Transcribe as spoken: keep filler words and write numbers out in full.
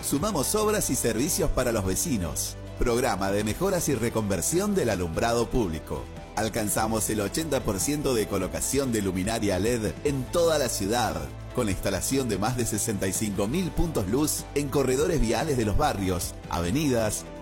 Sumamos obras y servicios para los vecinos. Programa de mejoras y reconversión del alumbrado público. Alcanzamos el ochenta por ciento de colocación de luminaria L E D en toda la ciudad, con la instalación de más de sesenta y cinco mil puntos luz en corredores viales de los barrios, avenidas,